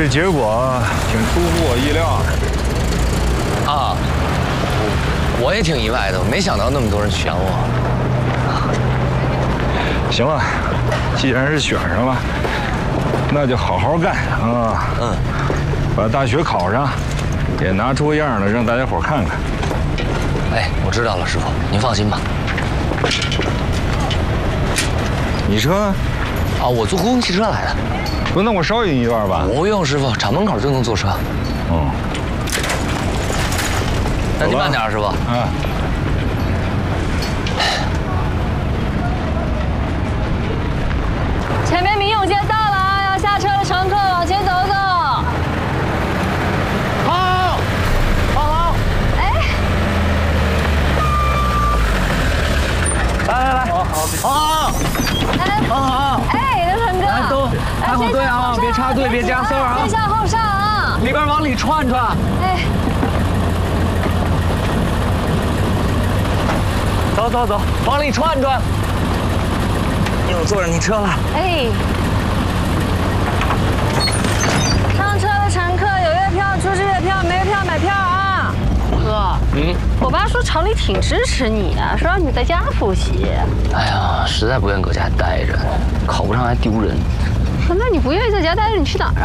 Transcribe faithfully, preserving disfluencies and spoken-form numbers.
这结果挺出乎我意料的。 啊，我我也挺意外的，我没想到那么多人选我。 行了，既然是选上了，那就好好干啊！ 嗯， 把大学考上，也拿出样来让大家伙看看。 哎，我知道了，师傅，您放心吧。 你车呢？ 啊，我坐公共汽车来的。 不，那我捎你一段吧。 不用，师傅，厂门口就能坐车。 嗯。 那您慢点，师傅。 啊。 前面民永街到了啊，要下车的乘客往前走走。 好，好好。 哎， 来来来，好好好。 哎， 好好。 哎，刘成哥， 来都排好队啊，别插队，别加塞啊。 先下后上啊。 里边往里串串。 哎。 走走走，往里串串。又坐上你车了。 哎。上车的乘客有月票出示月票，没月票买票啊。哥，嗯，我爸说厂里挺支持你的，说让你在家复习。 哎呀，实在不愿搁家待着，考不上还丢人。 那你不愿意在家待着，你去哪儿啊？